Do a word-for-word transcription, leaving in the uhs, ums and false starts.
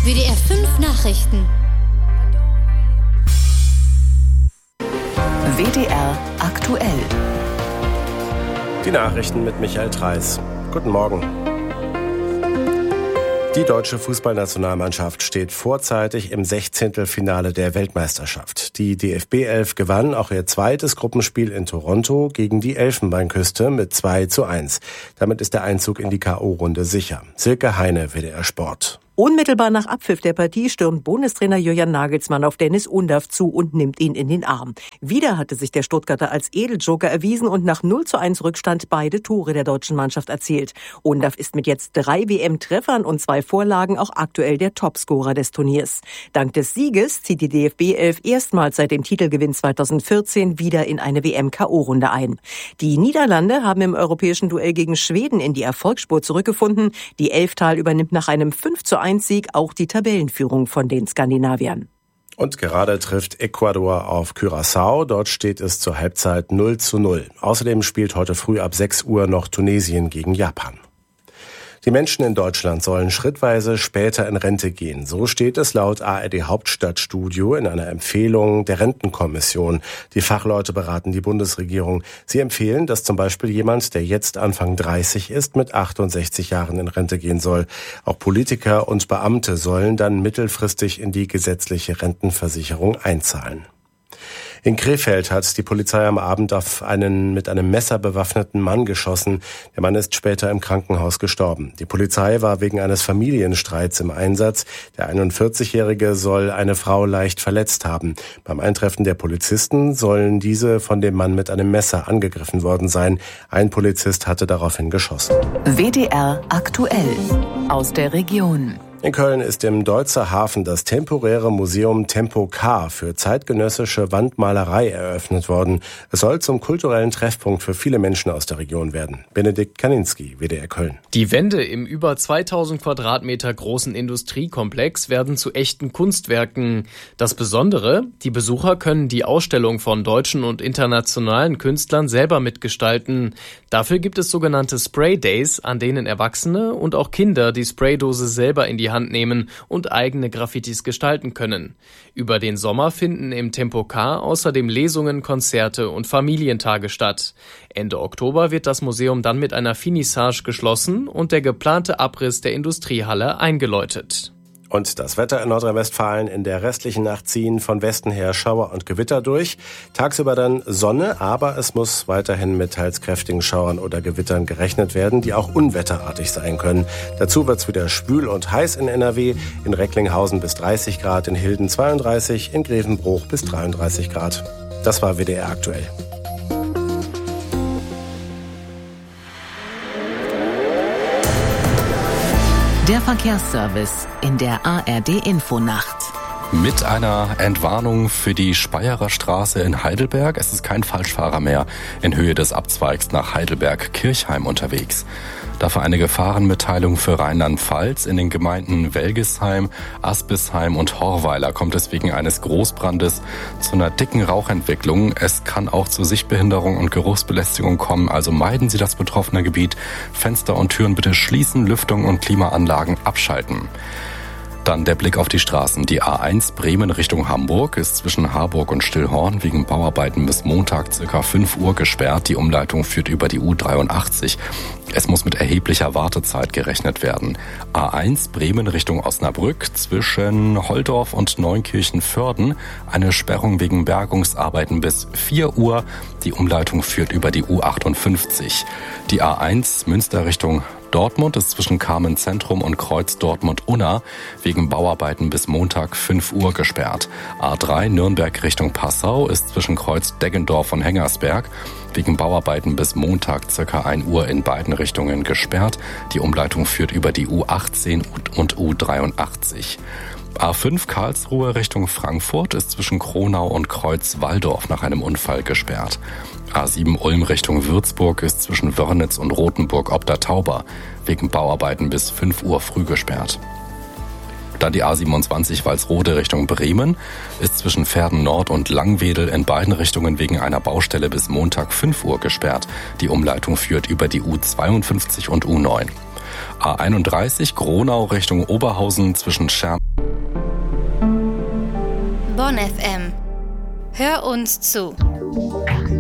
W D R fünf Nachrichten. W D R aktuell. Die Nachrichten mit Michael Treis. Guten Morgen. Die deutsche Fußballnationalmannschaft steht vorzeitig im Sechzehntelfinale der Weltmeisterschaft. Die D F B elf gewann auch ihr zweites Gruppenspiel in Toronto gegen die Elfenbeinküste mit zwei zu eins. Damit ist der Einzug in die K O-Runde sicher. Silke Heine, W D R Sport. Unmittelbar nach Abpfiff der Partie stürmt Bundestrainer Julian Nagelsmann auf Dennis Undav zu und nimmt ihn in den Arm. Wieder hatte sich der Stuttgarter als Edeljoker erwiesen und nach null zu eins Rückstand beide Tore der deutschen Mannschaft erzielt. Undav ist mit jetzt drei W M-Treffern und zwei Vorlagen auch aktuell der Topscorer des Turniers. Dank des Sieges zieht die D F B elf erstmals seit dem Titelgewinn zweitausendvierzehn wieder in eine W M-K O-Runde ein. Die Niederlande haben im europäischen Duell gegen Schweden in die Erfolgsspur zurückgefunden. Die Elftal übernimmt nach einem fünf zu eins Sieg auch die Tabellenführung von den Skandinaviern. Und gerade trifft Ecuador auf Curaçao. Dort steht es zur Halbzeit null zu null. Außerdem spielt heute früh ab sechs Uhr noch Tunesien gegen Japan. Die Menschen in Deutschland sollen schrittweise später in Rente gehen. So steht es laut A R D Hauptstadtstudio in einer Empfehlung der Rentenkommission. Die Fachleute beraten die Bundesregierung. Sie empfehlen, dass zum Beispiel jemand, der jetzt Anfang dreißig ist, mit achtundsechzig Jahren in Rente gehen soll. Auch Politiker und Beamte sollen dann mittelfristig in die gesetzliche Rentenversicherung einzahlen. In Krefeld hat die Polizei am Abend auf einen mit einem Messer bewaffneten Mann geschossen. Der Mann ist später im Krankenhaus gestorben. Die Polizei war wegen eines Familienstreits im Einsatz. Der einundvierzigjährige soll eine Frau leicht verletzt haben. Beim Eintreffen der Polizisten sollen diese von dem Mann mit einem Messer angegriffen worden sein. Ein Polizist hatte daraufhin geschossen. W D R aktuell aus der Region. In Köln ist im Deutzer Hafen das temporäre Museum Tempo K für zeitgenössische Wandmalerei eröffnet worden. Es soll zum kulturellen Treffpunkt für viele Menschen aus der Region werden. Benedikt Kaninski, W D R Köln. Die Wände im über zweitausend Quadratmeter großen Industriekomplex werden zu echten Kunstwerken. Das Besondere, die Besucher können die Ausstellung von deutschen und internationalen Künstlern selber mitgestalten. Dafür gibt es sogenannte Spray Days, an denen Erwachsene und auch Kinder die Spraydose selber in die Hand nehmen und eigene Graffitis gestalten können. Über den Sommer finden im Tempo K außerdem Lesungen, Konzerte und Familientage statt. Ende Oktober wird das Museum dann mit einer Finissage geschlossen und der geplante Abriss der Industriehalle eingeläutet. Und das Wetter in Nordrhein-Westfalen: in der restlichen Nacht ziehen von Westen her Schauer und Gewitter durch. Tagsüber dann Sonne, aber es muss weiterhin mit teils kräftigen Schauern oder Gewittern gerechnet werden, die auch unwetterartig sein können. Dazu wird's wieder schwül und heiß in N R W. In Recklinghausen bis dreißig Grad, in Hilden zweiunddreißig, in Grevenbruch bis dreiunddreißig Grad. Das war W D R aktuell. Der Verkehrsservice in der A R D-Infonacht. Mit einer Entwarnung für die Speyerer Straße in Heidelberg. Es ist kein Falschfahrer mehr in Höhe des Abzweigs nach Heidelberg-Kirchheim unterwegs. Dafür eine Gefahrenmitteilung für Rheinland-Pfalz. In den Gemeinden Welgesheim, Aspisheim und Horweiler kommt es wegen eines Großbrandes zu einer dicken Rauchentwicklung. Es kann auch zu Sichtbehinderung und Geruchsbelästigung kommen, also meiden Sie das betroffene Gebiet. Fenster und Türen bitte schließen, Lüftung und Klimaanlagen abschalten. Dann der Blick auf die Straßen. Die A eins Bremen Richtung Hamburg ist zwischen Harburg und Stillhorn wegen Bauarbeiten bis Montag ca. fünf Uhr gesperrt. Die Umleitung führt über die U dreiundachtzig. Es muss mit erheblicher Wartezeit gerechnet werden. A eins Bremen Richtung Osnabrück zwischen Holdorf und Neunkirchen-Vörden. Eine Sperrung wegen Bergungsarbeiten bis vier Uhr. Die Umleitung führt über die U achtundfünfzig. Die A eins Münster Richtung Dortmund ist zwischen Carmen Zentrum und Kreuz Dortmund-Unna wegen Bauarbeiten bis Montag fünf Uhr gesperrt. A drei Nürnberg Richtung Passau ist zwischen Kreuz Deggendorf und Hengersberg wegen Bauarbeiten bis Montag ca. ein Uhr in beiden Richtungen gesperrt. Die Umleitung führt über die U achtzehn und U dreiundachtzig. A fünf Karlsruhe Richtung Frankfurt ist zwischen Kronau und Kreuz Walldorf nach einem Unfall gesperrt. A sieben Ulm Richtung Würzburg ist zwischen Wörnitz und Rothenburg ob der Tauber wegen Bauarbeiten bis fünf Uhr früh gesperrt. Dann die A siebenundzwanzig Walsrode Richtung Bremen ist zwischen Verden Nord und Langwedel in beiden Richtungen wegen einer Baustelle bis Montag fünf Uhr gesperrt. Die Umleitung führt über die U zweiundfünfzig und U neun. A einunddreißig Gronau Richtung Oberhausen zwischen Scherm Bonn F M. Hör uns zu.